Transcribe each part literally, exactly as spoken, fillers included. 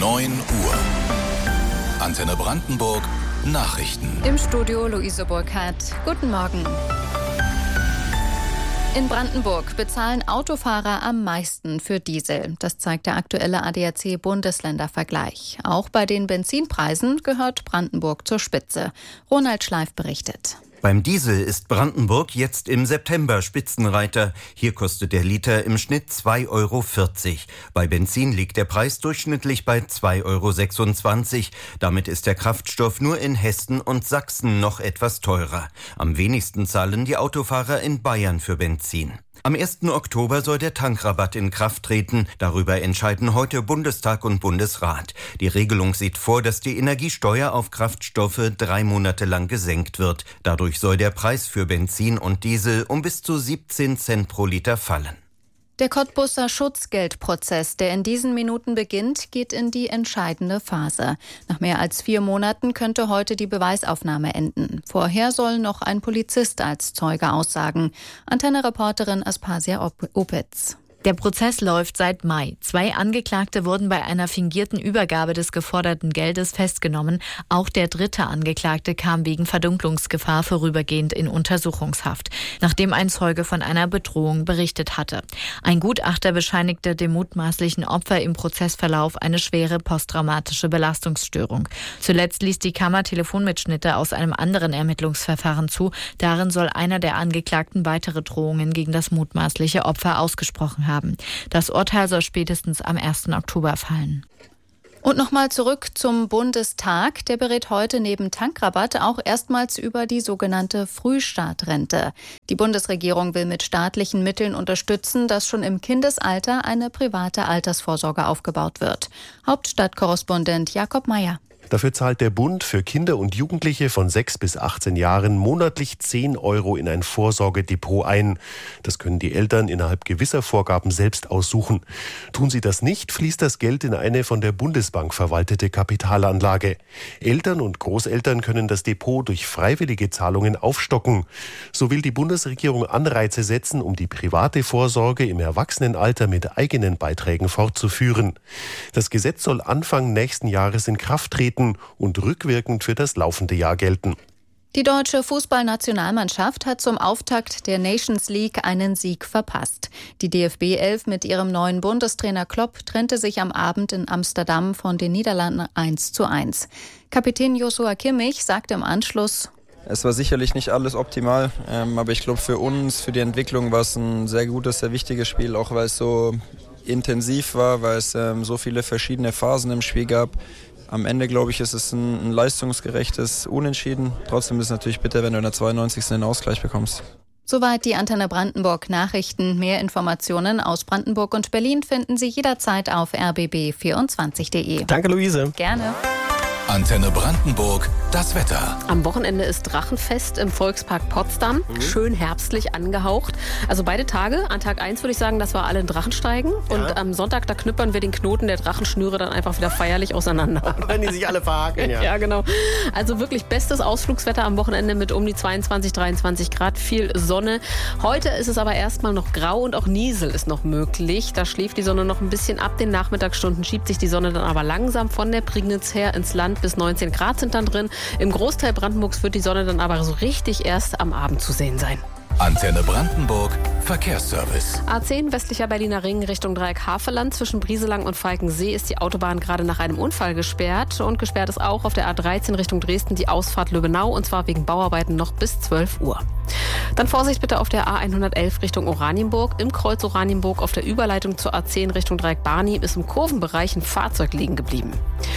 neun Uhr. Antenne Brandenburg Nachrichten. Im Studio Luise Burkhardt. Guten Morgen. In Brandenburg bezahlen Autofahrer am meisten für Diesel. Das zeigt der aktuelle A D A C-Bundesländervergleich. Auch bei den Benzinpreisen gehört Brandenburg zur Spitze. Ronald Schleif berichtet. Beim Diesel ist Brandenburg jetzt im September Spitzenreiter. Hier kostet der Liter im Schnitt zwei Euro vierzig. Bei Benzin liegt der Preis durchschnittlich bei zwei Euro sechsundzwanzig. Damit ist der Kraftstoff nur in Hessen und Sachsen noch etwas teurer. Am wenigsten zahlen die Autofahrer in Bayern für Benzin. Am ersten Oktober soll der Tankrabatt in Kraft treten. Darüber entscheiden heute Bundestag und Bundesrat. Die Regelung sieht vor, dass die Energiesteuer auf Kraftstoffe drei Monate lang gesenkt wird. Dadurch soll der Preis für Benzin und Diesel um bis zu siebzehn Cent pro Liter fallen. Der Cottbuser Schutzgeldprozess, der in diesen Minuten beginnt, geht in die entscheidende Phase. Nach mehr als vier Monaten könnte heute die Beweisaufnahme enden. Vorher soll noch ein Polizist als Zeuge aussagen. Antenne-Reporterin Aspasia Opitz. Der Prozess läuft seit Mai. Zwei Angeklagte wurden bei einer fingierten Übergabe des geforderten Geldes festgenommen. Auch der dritte Angeklagte kam wegen Verdunklungsgefahr vorübergehend in Untersuchungshaft, nachdem ein Zeuge von einer Bedrohung berichtet hatte. Ein Gutachter bescheinigte dem mutmaßlichen Opfer im Prozessverlauf eine schwere posttraumatische Belastungsstörung. Zuletzt ließ die Kammer Telefonmitschnitte aus einem anderen Ermittlungsverfahren zu. Darin soll einer der Angeklagten weitere Drohungen gegen das mutmaßliche Opfer ausgesprochen haben. Das Urteil soll spätestens am ersten Oktober fallen. Und nochmal zurück zum Bundestag. Der berät heute neben Tankrabatt auch erstmals über die sogenannte Frühstartrente. Die Bundesregierung will mit staatlichen Mitteln unterstützen, dass schon im Kindesalter eine private Altersvorsorge aufgebaut wird. Hauptstadtkorrespondent Jakob Meyer. Dafür zahlt der Bund für Kinder und Jugendliche von sechs bis achtzehn Jahren monatlich zehn Euro in ein Vorsorgedepot ein. Das können die Eltern innerhalb gewisser Vorgaben selbst aussuchen. Tun sie das nicht, fließt das Geld in eine von der Bundesbank verwaltete Kapitalanlage. Eltern und Großeltern können das Depot durch freiwillige Zahlungen aufstocken. So will die Bundesregierung Anreize setzen, um die private Vorsorge im Erwachsenenalter mit eigenen Beiträgen fortzuführen. Das Gesetz soll Anfang nächsten Jahres in Kraft treten und rückwirkend für das laufende Jahr gelten. Die deutsche Fußballnationalmannschaft hat zum Auftakt der Nations League einen Sieg verpasst. Die D F B elf mit ihrem neuen Bundestrainer Klopp trennte sich am Abend in Amsterdam von den Niederlanden eins zu eins. Kapitän Joshua Kimmich sagte im Anschluss: Es war sicherlich nicht alles optimal, ähm, aber ich glaube für uns, für die Entwicklung war es ein sehr gutes, sehr wichtiges Spiel, auch weil es so intensiv war, weil es ähm, so viele verschiedene Phasen im Spiel gab. Am Ende, glaube ich, ist es ein, ein leistungsgerechtes Unentschieden. Trotzdem ist es natürlich bitter, wenn du in der zweiundneunzigsten den Ausgleich bekommst. Soweit die Antenne Brandenburg Nachrichten. Mehr Informationen aus Brandenburg und Berlin finden Sie jederzeit auf r b b vierundzwanzig punkt d e. Danke, Luise. Gerne. Antenne Brandenburg, das Wetter. Am Wochenende ist Drachenfest im Volkspark Potsdam. Mhm. Schön herbstlich angehaucht. Also beide Tage. An Tag eins würde ich sagen, dass wir alle in Drachen steigen. Ja. Und am Sonntag, da knüppern wir den Knoten der Drachenschnüre dann einfach wieder feierlich auseinander. Wenn die sich alle verhaken, ja. Ja, genau. Also wirklich bestes Ausflugswetter am Wochenende mit um die zweiundzwanzig, dreiundzwanzig Grad. Viel Sonne. Heute ist es aber erstmal noch grau und auch Niesel ist noch möglich. Da schläft die Sonne noch ein bisschen ab. Den Nachmittagsstunden schiebt sich die Sonne dann aber langsam von der Prignitz her ins Land. Bis neunzehn Grad sind dann drin. Im Großteil Brandenburgs wird die Sonne dann aber so richtig erst am Abend zu sehen sein. Antenne Brandenburg, Verkehrsservice. A zehn westlicher Berliner Ring Richtung Dreieck Havelland. Zwischen Brieselang und Falkensee ist die Autobahn gerade nach einem Unfall gesperrt. Und gesperrt ist auch auf der A dreizehn Richtung Dresden die Ausfahrt Löbenau. Und zwar wegen Bauarbeiten noch bis zwölf Uhr. Dann Vorsicht bitte auf der A hundertelf Richtung Oranienburg. Im Kreuz Oranienburg auf der Überleitung zur A zehn Richtung Dreieck Barni ist im Kurvenbereich ein Fahrzeug liegen geblieben.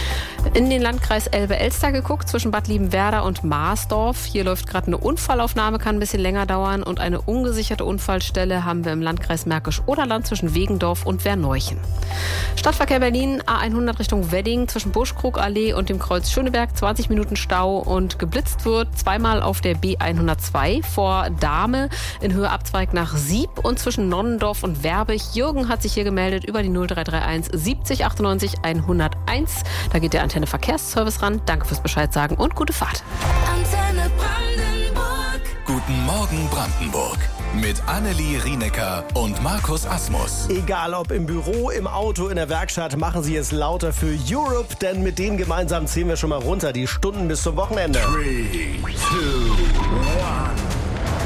In den Landkreis Elbe-Elster geguckt, zwischen Bad Liebenwerda und Marsdorf. Hier läuft gerade eine Unfallaufnahme, kann ein bisschen länger dauern. Und eine ungesicherte Unfallstelle haben wir im Landkreis Märkisch-Oderland zwischen Wegendorf und Werneuchen. Stadtverkehr Berlin, A hundert Richtung Wedding, zwischen Buschkrugallee und dem Kreuz Schöneberg, zwanzig Minuten Stau und geblitzt wird zweimal auf der B hundertzwei vor Dahme in Höhe Abzweig nach Sieb und zwischen Nonnendorf und Werbig. Jürgen hat sich hier gemeldet über die null drei drei eins siebzig achtundneunzig hunderteins. Da geht der Antenne Verkehrsservice ran. Danke fürs Bescheid sagen und gute Fahrt. Antenne Brandenburg. Guten Morgen Brandenburg. Mit Annelie Rienecker und Markus Asmus. Egal ob im Büro, im Auto, in der Werkstatt, machen Sie es lauter für Europe, denn mit denen gemeinsam zählen wir schon mal runter die Stunden bis zum Wochenende. Three,